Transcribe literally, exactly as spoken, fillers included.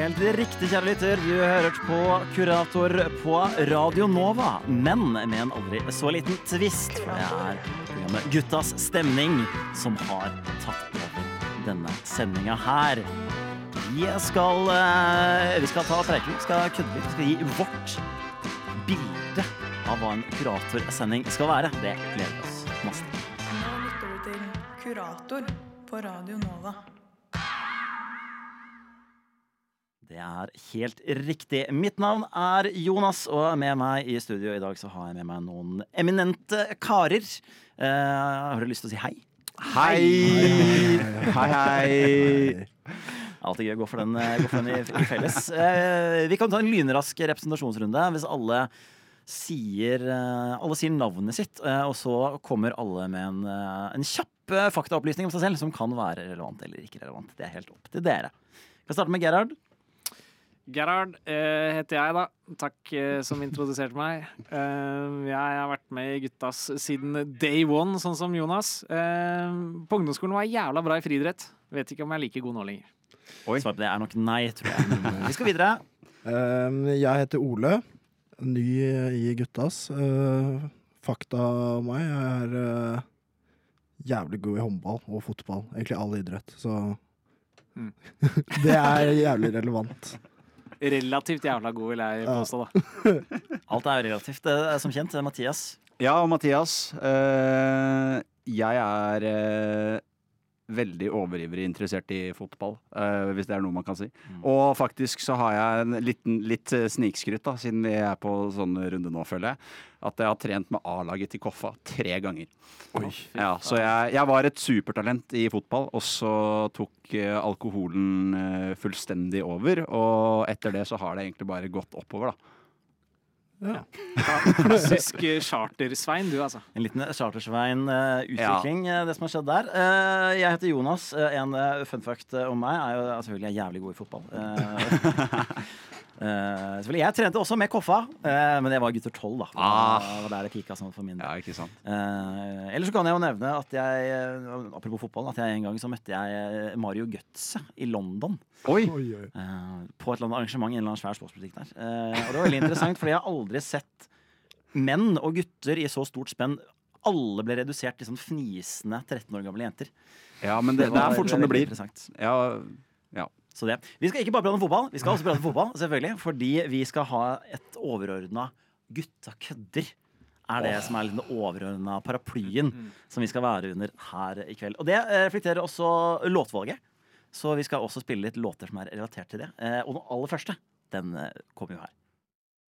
Helt riktig, kjære lytter. Du hører på Kurator på Radio Nova, men med en aldri så liten twist. For det er programmet Guttas stemning som har tatt over denne sendinga her. Vi skal, vi skal ta preken, vi skal kødde litt, vi skal gi vårt bilde av hva en kuratorsending skal være. Det gleder vi oss masse. Nå lytter du til Kurator på Radio Nova. Det er helt riktig. Mitt navn er Jonas, og med meg i studio i dag så har jeg med meg noen eminente karer. Eh, har du lyst til å si hei? Hei! Hei, hei! Alltid gøy å gå for den, gå for den i, i felles. Eh, vi kan ta en lynrask representasjonsrunde hvis alle sier, alle sier navnet sitt, og så kommer alle med en, en kjapp faktaopplysning om seg selv som kan være relevant eller ikke relevant. Det er helt opp til dere. Vi kan starte med Gerhard. Gerhard eh, heter jeg da. Takk eh, som introduserte meg. Eh, jeg har vært med i Guttas siden day one, sånn som Jonas. Eh, på ungdomsskolen var jeg jævla bra i friidrett. Vet ikke om jeg er like god nå lenger. Svaret på det er nok nei, tror jeg. Vi skal videre. Um, jeg heter Ole, ny i Guttas. Uh, fakta om meg, jeg er uh, jævlig god i håndball og fotball. Egentlig all idrett, så mm. det er jævlig relevant. Relativt jævla god, vil jeg påstå da. Alt er relativt, det er som kjent. Mathias. Ja, Mathias. Uh, jeg er uh, veldig overivrig interessert i fotball, uh, hvis det er noe man kan si. Mm. Og faktisk så har jeg en liten, litt snikskrytt da, siden vi er på sånn runde nå, føler jeg. At jeg har trent med A-laget til Koffa tre ganger. Oi. Ja, så jeg, jeg var et supertalent i fotball, og så tok uh, alkoholen uh, fullstendig over, og etter det så har det egentlig bare gått oppover da. Ja. Ja, klassisk chartersvein, du altså. En liten chartersvein-utvikling, uh, ja. Det som har skjedd der. Uh, jeg heter Jonas. Uh, en uh, fun fact om meg er jo uh, selvfølgelig jeg er jævlig god i fotball. Uh, Uh, selvfølgelig, jeg trente også med Koffa, uh, men det var gutter tolv da. Ah. Det var der det kikket sånn for min del. Ja, ikke sant. Uh, ellers så kan jeg jo nevne at jeg, uh, apropos fotball, at jeg en gang så møtte jeg Mario Götze i London. Oi! Uh, på et eller annet arrangement i en eller annen svær sportsbutikk der. Uh, og det var veldig interessant, fordi jeg har aldri sett menn og gutter i så stort spenn. Alle ble redusert til sånn fnisende tretten år gamle jenter. Ja, men det, det, det er fort som det blir. Ja, ja. Så det. Vi skal ikke bare prate om fotball, vi skal også prate om fotball, selvfølgelig, fordi vi skal ha et overordnet gutta kødder. Er det oh. som er den overordnede paraplyen mm. som vi skal være under her i kveld. Og det reflekterer også låtvalget, så vi skal også spille litt låter som er relatert til det. Og den aller første, den kommer jo her.